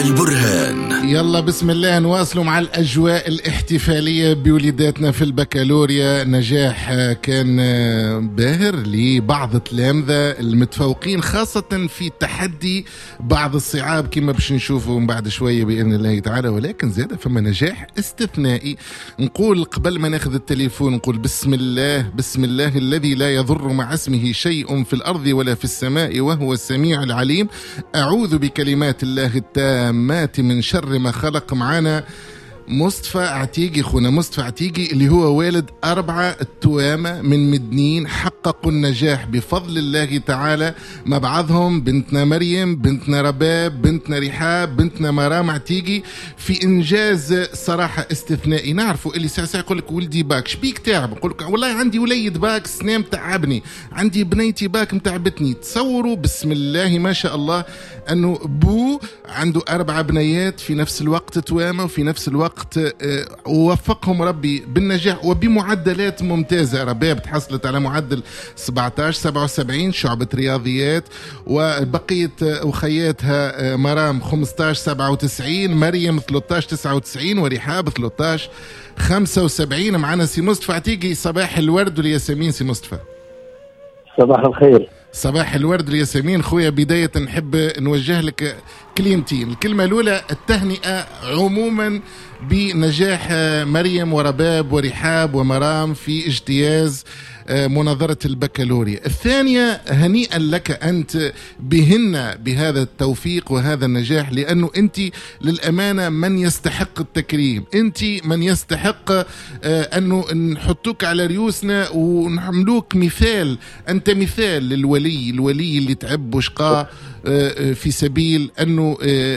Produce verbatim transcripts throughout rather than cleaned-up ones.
البرهان. يلا بسم الله نواصلوا مع الأجواء الاحتفالية بوليداتنا في البكالوريا. نجاح كان باهر لبعض التلامذة المتفوقين، خاصة في تحدي بعض الصعاب كما باش نشوفوا من بعد شوية بإذن الله تعالى، ولكن زاد فما نجاح استثنائي. نقول قبل ما ناخذ التليفون نقول بسم الله بسم الله الذي لا يضر مع اسمه شيء في الأرض ولا في السماء وهو السميع العليم. أعوذ بكلمات الله التامات من شر ما خلق. معنا مصطفى عتيقي، خونا مصطفى عتيقي اللي هو والد أربعة التوامة من مدنين حققوا النجاح بفضل الله تعالى، مع بعضهم بنتنا مريم، بنتنا رباب، بنتنا رحاب، بنتنا مرام عتيقي، في إنجاز صراحة استثنائي. نعرفوا اللي ساعة يقول لك ولدي باك شبيك تعب، يقول لك والله عندي وليد باك سنام تعبني، عندي بنيتي باك متعبتني. تصوروا بسم الله ما شاء الله أنه بو عنده أربعة بنيات في نفس الوقت توامة، وفي نفس الوقت ووفقهم ربي بالنجاح وبمعدلات ممتازة. رباب تحصلت على معدل سبعة عشر سبعة وسبعين شعبة رياضيات، وبقية أخياتها مرام خمسة عشر سبعة وتسعين، مريم ثلاثة عشر تسعة وتسعين، ورحاب ثلاثة عشر خمسة وسبعين. معنا سي مصطفى عتيقي، صباح الورد والياسمين. سي مصطفى صباح الخير. صباح الورد والياسمين خويا. بداية نحب نوجه لك كلمتين. الكلمة الأولى التهنئة عموما بنجاح مريم ورباب ورحاب ومرام في اجتياز مناظرة البكالوريا. الثانية هنيئا لك أنت بهن بهذا التوفيق وهذا النجاح، لأنه أنت للأمانة من يستحق التكريم، أنت من يستحق أنه نحطوك على ريوسنا ونحملوك مثال. أنت مثال للولي، الولي اللي تعب وشقى في سبيل أنه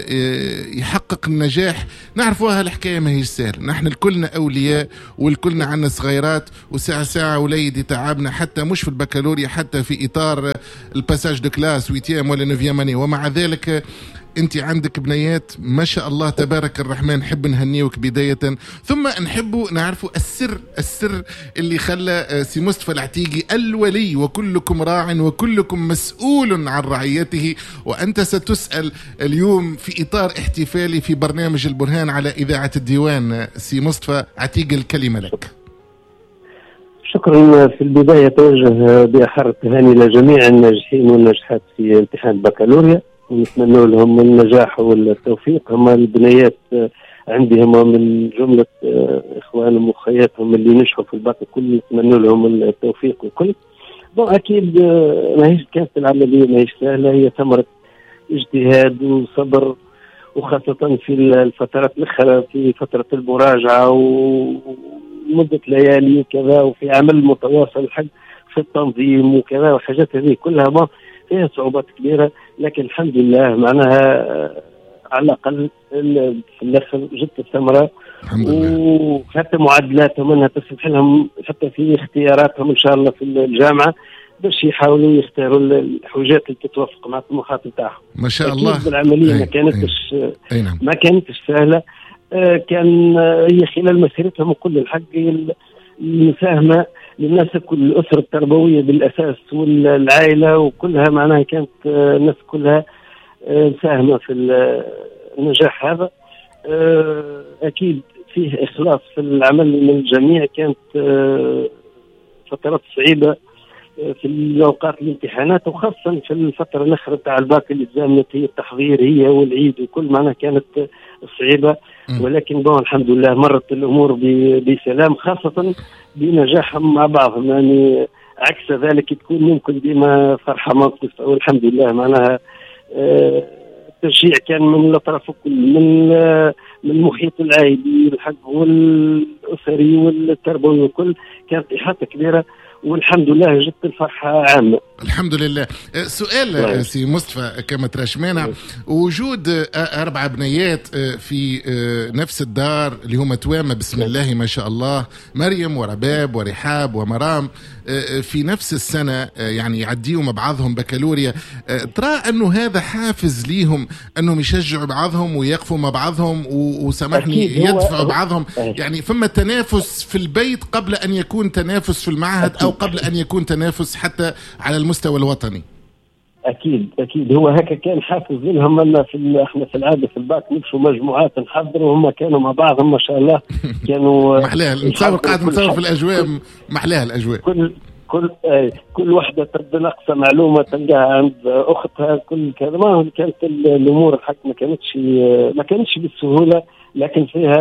يحقق النجاح. نعرفوها الحكاية ما هي سهل، نحن الكلنا أولياء والكلنا عنا صغيرات، وساعة ساعة وليدي تعبنا حتى مش في البكالوريا، حتى في إطار الباساج دو كلاس ويتيام ولا نوفيام اني. ومع ذلك انت عندك بنيات ما شاء الله تبارك الرحمن. نحب نهنيوك بداية، ثم نحب نعرفوا السر السر اللي خلى سي مصطفى العتيقي الولي. وكلكم راع وكلكم مسؤول عن رعيته، وأنت ستسأل اليوم في إطار احتفالي في برنامج البرهان على إذاعة الديوان. سي مصطفى عتيقي الكلمة لك. شكرا. في البداية توجه بأحر التهاني لجميع الناجحين والناجحات في امتحان البكالوريا، ونتمنى لهم النجاح والتوفيق. هم البنيات عندي هم من جملة إخوانهم وخياتهم اللي نجحوا في الباك الكل، نتمنى لهم التوفيق والكل. أكيد ما هيش كانت العملية ما هيش سهلة، هي ثمرة اجتهاد وصبر، وخاصة في الفترات الأخرى في فترة المراجعة ومدة ليالي وكذا، وفي عمل متواصل حق في التنظيم وكذا، وحاجات هذه كلها ما فيها صعوبات كبيرة، لكن الحمد لله معناها على الأقل في الآخر جبت الثمرة. وحتى معدلاتهم أنها تسمح لهم حتى في اختياراتهم إن شاء الله في الجامعة باش يحاولوا يختاروا الحاجات اللي تتوافق مع الطموحات بتاعهم. ما شاء الله. العملية ما كانتش نعم. ما كانتش سهلة. كان هي خلال مسيرتهم وكل الحق المساهمة للناس كل الأسرة التربوية بالأساس والعائلة وكلها معناها كانت الناس كلها مساهمة في النجاح هذا. أكيد فيه إخلاص في العمل من الجميع. كانت فترات صعيبة في أوقات الامتحانات، وخاصة في الفترة الأخرى تاع الباك اللي زامنت هي التحضير هي والعيد وكل معناها كانت صعيبة، ولكن بون الحمد لله مرت الأمور بسلام، خاصة بنجاحهم مع بعضهم. يعني عكس ذلك تكون ممكن ديما فرحة موقف، والحمد لله معناها التشجيع كان من الأطراف الكل، من من المحيط العائلي الحق والأسري والتربوي وكل، كانت إحاطة كبيرة، والحمد لله جبت الفرحة عامة. الحمد لله. سؤال سي مصطفى كما ترشمانا، وجود أربع بنيات في نفس الدار اللي هم توامة بسم الله ما شاء الله، مريم ورباب ورحاب ومرام في نفس السنة، يعني يعديوا مع بعضهم بكالوريا، ترى أنه هذا حافز ليهم أنهم يشجعوا بعضهم ويقفوا مع بعضهم وسامحني يدفعوا بعضهم؟ يعني فما تنافس في البيت قبل أن يكون تنافس في المعهد، أو قبل أن يكون تنافس حتى على المستوى الوطني. اكيد اكيد هو هكا كان حافز لهم. أن في احنا في العاده في الباك نمشوا مجموعات نحضروا، هم كانوا مع بعضهم ما شاء الله كانوا محلاها نتصور قاعد نتصور في الاجواء محلاها الاجواء. كل كل آه كل واحدة تبدأ ناقصة معلومة تلقاها عند أختها، كل كذا. ما كانت الأمور الحق ما كانتش ما كانتش بالسهولة، لكن فيها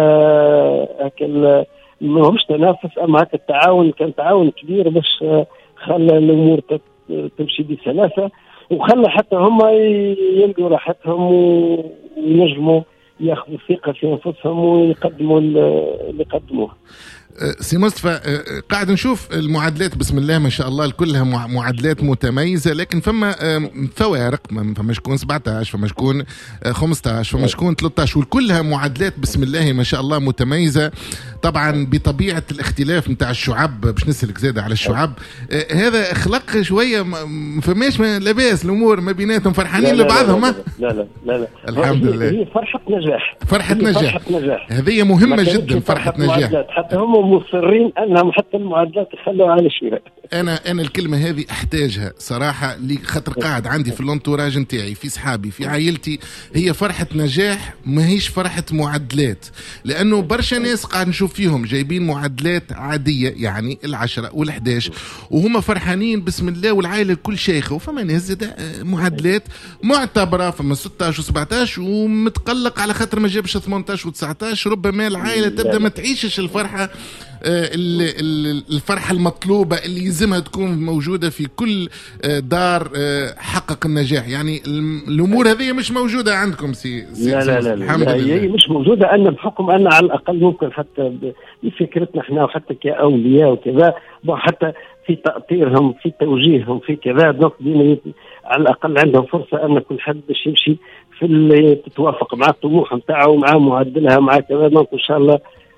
هكا ما همش تنافس، أما هكا التعاون كان تعاون كبير باش خلى الأمور تمشي بسلاسة، وخلى حتى هم يلقوا راحتهم وينجموا ياخذوا ثقة في أنفسهم ويقدموا اللي يقدموه. سي مصطفى قاعد نشوف المعادلات بسم الله ما شاء الله كلها معادلات متميزه، لكن فما فوارق، فما شكون سبعطاش، فما شكون خمسطاش، فما شكون ثلاثطاش، وكلها معادلات بسم الله ما شاء الله متميزه. طبعا بطبيعه الاختلاف نتاع الشعب، باش نسلك زاده على الشعب، هذا خلق شويه ما فماش لاباس الامور ما بيناتهم، فرحانين لبعضهم. لا لا لا لا, لا. الحمد لله. هي فرحه نجاح، فرحه نجاح, نجاح. هذه مهمه جدا، فرحه نجاح. حتى هم مصرين انهم حتى المعادلات يخلوها على الشراء. انا انا الكلمه هذه احتاجها صراحه، خاطر قاعد عندي في الانتوراج نتاعي، في صحابي، في عائلتي، هي فرحه نجاح ماهيش فرحه معادلات، لانه برشا ناس قاعد نشوف فيهم جايبين معادلات عاديه، يعني العشرة والحداش، وهم فرحانين بسم الله والعائله الكل شيخه، وفما ناس معادلات معتبره، فما ستطاش وسبعطاش ومتقلق على خاطر ما جابش ثمانطاش وتسعطاش، ربما العائله تبدا ما تعيشش الفرحه الفرحة المطلوبة اللي يلزمها تكون موجودة في كل دار حقق النجاح. يعني الأمور هذه مش موجودة عندكم سي, سي لا لا لا, الحمد لا لله. هي مش موجودة، أن بحكم أن على الأقل ممكن حتى بفكرتنا احنا وحتى كأولياء وكذا، حتى في تأطيرهم في توجيههم في كذا، على الأقل عندهم فرصة أن كل حد باش يمشي في اللي تتوافق مع الطموح نتاعه ومع معدلها مع كذا. إن شاء الله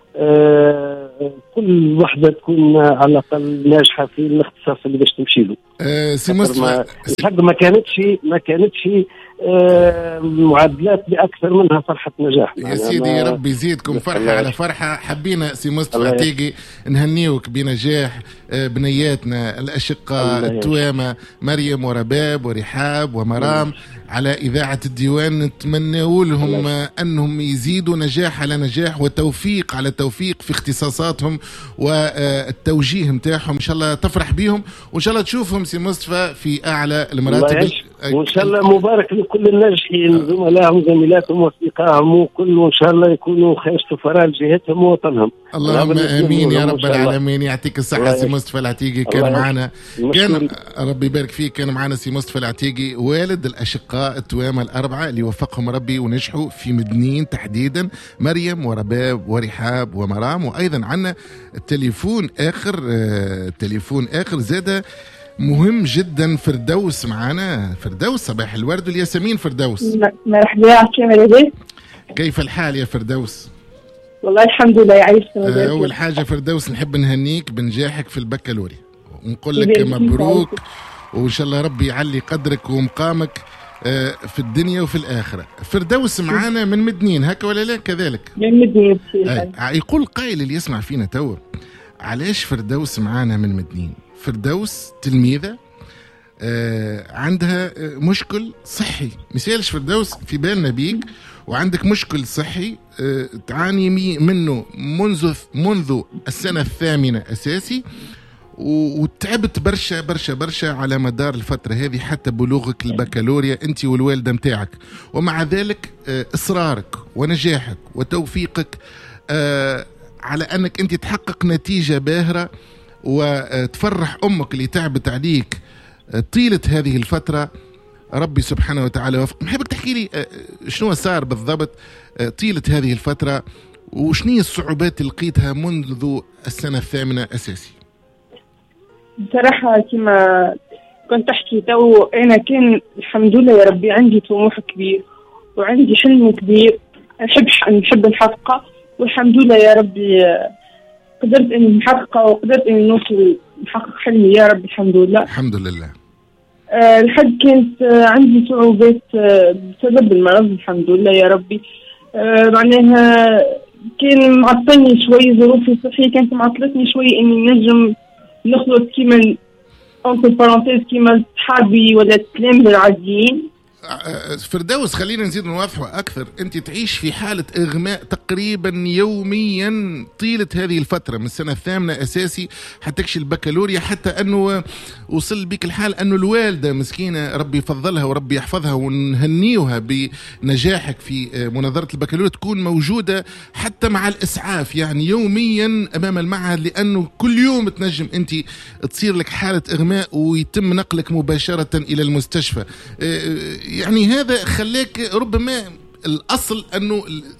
آه كل وحده تكون على الاقل ناجحه في الاختصاص اللي باش تمشي له. آه سي مصطفى الحق ما كانتش ما كانتش آه معادلات باكثر منها فرحه نجاح. يا سيدي يا رب يزيدكم فرحه على فرحه. حبينا سي مصطفى تيجي نهنيوك بنجاح آه بنياتنا الاشقاء التوامه مريم ورباب ورحاب ومرام على إذاعة الديوان. نتمنى لهم أنهم يزيدوا نجاح على نجاح وتوفيق على توفيق في اختصاصاتهم والتوجيه متاعهم. إن شاء الله تفرح بيهم، وإن شاء الله تشوفهم سي مصطفى في أعلى المراتب، وإن شاء الله مبارك لكل الناجحين، زملائهم زميلاتهم وأصدقائهم وكل، وإن شاء الله يكونوا خير سفراء لجهتهم ووطنهم. اللهم آمين يا رب العالمين. يعطيك الصحة سي مصطفى العتيقي. كان معنا كان ربي يبارك فيك، كان معنا سي مصطفى العتيقي والد الأشقاء التوامى الأربعة اللي وفقهم ربي ونجحوا في مدنين تحديدا، مريم ورباب ورحاب ومرام. وأيضا عنا التليفون آخر آه تليفون آخر زادة مهم جدا. فردوس معنا. فردوس صباح الورد والياسمين. فردوس مرحبا يا كيف الحال يا فردوس؟ والله الحمد لله يعيش. آه أول حاجة فردوس نحب نهنيك بنجاحك في البكالوريا ونقول لك مبروك، وإن شاء الله ربي يعلي قدرك ومقامك في الدنيا وفي الآخرة. فردوس معانا من مدنين هكا ولا لا كذلك؟ من مدنين. يقول قائل اللي يسمع فينا تو، علاش فردوس معانا من مدنين؟ فردوس تلميذة آه عندها مشكل صحي. مثالش فردوس في بالنا بيك وعندك مشكل صحي آه تعاني منه منذ منذ السنة الثامنة أساسي، وتعبت برشا برشا برشا على مدار الفترة هذه حتى بلوغك البكالوريا أنت والوالدة متاعك، ومع ذلك إصرارك ونجاحك وتوفيقك على أنك أنت تحقق نتيجة باهرة وتفرح أمك اللي تعبت عليك طيلة هذه الفترة. ربي سبحانه وتعالى وفق. نحبك تحكي لي شنو صار بالضبط طيلة هذه الفترة، وشنية الصعوبات اللي لقيتها منذ السنة الثامنة أساسي؟ بصراحة كما كنت أحكي تو، أنا كان الحمد لله يا ربي عندي طموح كبير وعندي حلم كبير نحب نحب نحققه، والحمد لله يا ربي قدرت إني نحققه وقدرت إني نوصل نحقق حلمي يا ربي الحمد لله. الحمد لله. أه الحد كانت أه عندي صعوبات أه بسبب المرض الحمد لله يا ربي. أه معناها كان معطلني شوي، ظروفي الصحية كانت معطلتني شوي إني نجم نخلط كيما أنت بارونتيز كيما صحابي ولا التلامذة العاديين. فردوس خلينا نزيد نوضحه أكثر. أنت تعيش في حالة إغماء تقريبا يوميا طيلة هذه الفترة من السنة الثامنة أساسي حتى تكشي البكالوريا، حتى أنه وصل بك الحال أنه الوالدة مسكينة ربي يفضلها وربي يحفظها ونهنيوها بنجاحك في مناظرة البكالوريا تكون موجودة حتى مع الإسعاف، يعني يوميا أمام المعهد، لأنه كل يوم تنجم أنت تصير لك حالة إغماء ويتم نقلك مباشرة إلى المستشفى. يعني هذا خلاك ربما الأصل أنه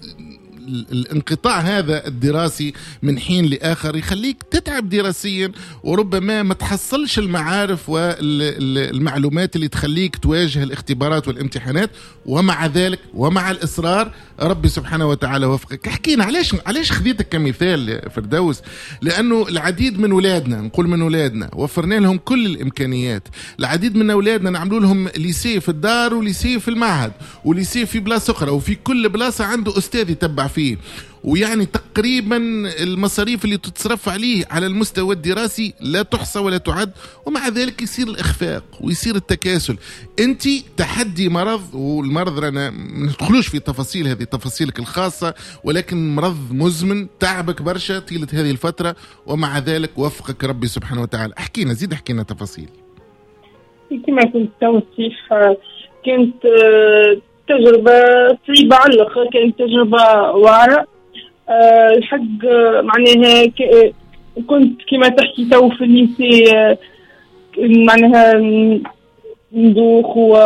الانقطاع هذا الدراسي من حين لآخر يخليك تتعب دراسيا، وربما ما تحصلش المعارف والمعلومات اللي تخليك تواجه الاختبارات والامتحانات. ومع ذلك ومع الإصرار ربي سبحانه وتعالى وفقك. حكينا علاش علاش خذيتك كمثال فردوس، لأنه العديد من أولادنا، نقول من أولادنا وفرنا لهم كل الإمكانيات. العديد من أولادنا نعملوا لهم ليسي في الدار وليسي في المعهد وليسي في بلاصة أخرى، وفي كل بلاصة عنده أستاذ يتبع فيه، ويعني تقريبا المصاريف اللي تتصرف عليه على المستوى الدراسي لا تحصى ولا تعد. ومع ذلك يصير الإخفاق ويصير التكاسل. أنت تحدي مرض، والمرض رانا ما ندخلوش في تفاصيل هذه تفاصيلك الخاصة، ولكن مرض مزمن تعبك برشا طيلة هذه الفترة، ومع ذلك وفقك ربي سبحانه وتعالى. احكينا زيد احكينا تفاصيل. كما كنت توصيف كانت تجربة صعيبة على الأخر، كانت تجربة واعرة. أه الحق معناها كنت كما تحكي تو في الليسي أه معناها ندوخ و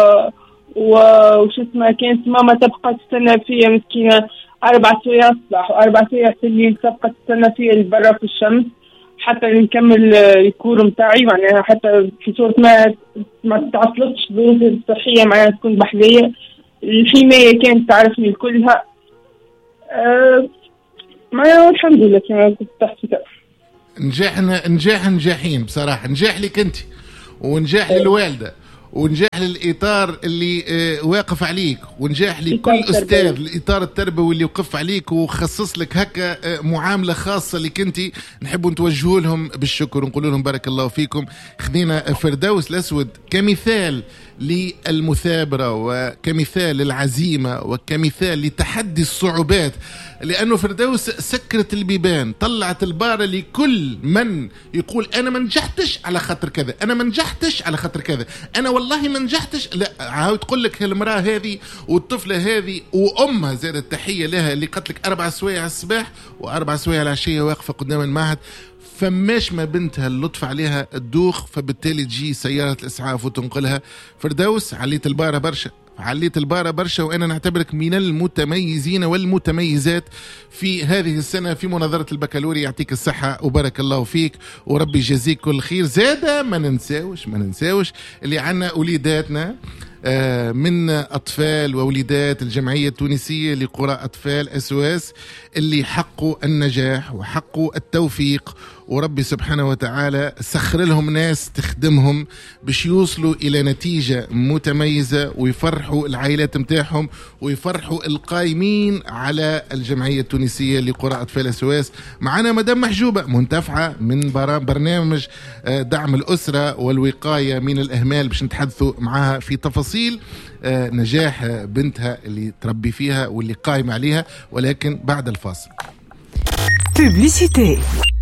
وش اسمها، كانت ماما تبقى تستنى فيا مسكينة أربع ساعات الصباح وأربع ساعات الليل، تبقى تستنى فيا برا في الشمس حتى نكمل الكور متاعي، معناها حتى في صورة ما ما تعطلتش ظروفي الصحية معناها تكون بحذايا. الحماية كانت تعرفني كلها. أه ما الحمد لله كما كنت تحكي. نجاحنا نجاح نجاحين بصراحة، نجاح لك انت ونجاح للوالدة ونجاح للإطار اللي اه واقف عليك، ونجاح لكل أستاذ الإطار التربوي اللي وقف عليك وخصص لك هكا اه معاملة خاصة لك انت. نحب نتوجه لهم بالشكر ونقول لهم بارك الله فيكم. خذينا فردوس الأسود كمثال للمثابرة وكمثال للعزيمة وكمثال لتحدي الصعوبات، لأنه فردوس سكرت البيبان، طلعت البارة لكل من يقول أنا ما نجحتش على خاطر كذا، أنا ما نجحتش على خاطر كذا، أنا والله ما نجحتش. لا، عاود تقول لك المرأة هذه والطفلة هذه وأمها زادت تحية لها اللي قتلك أربع سوايع الصباح وأربع سوايع العشية واقفة قدام المعهد، فماش ما بنتها اللطف عليها الدوخ، فبالتالي تجي سيارة الإسعاف وتنقلها. فردوس عليت البارة برشا، عليت البارة برشا، وأنا نعتبرك من المتميزين والمتميزات في هذه السنة في مناظرة البكالوريا. يعطيك الصحة وبارك الله فيك وربي يجازيك كل خير. زادة ما ننساوش ما ننساوش اللي عنا وليداتنا من أطفال ووليدات الجمعية التونسية لقرى أطفال أسواس اللي حقوا النجاح وحقوا التوفيق، وربي سبحانه وتعالى سخر لهم ناس تخدمهم باش يوصلوا إلى نتيجة متميزة ويفرحوا العائلات متاعهم ويفرحوا القائمين على الجمعية التونسية لقرى أطفال أسواس. معنا مدام محجوبة منتفعة من برنامج دعم الأسرة والوقاية من الأهمال باش نتحدثوا معها في تفاصيل نجاح بنتها اللي تربي فيها واللي قائم عليها، ولكن بعد الفاصل. Publicité.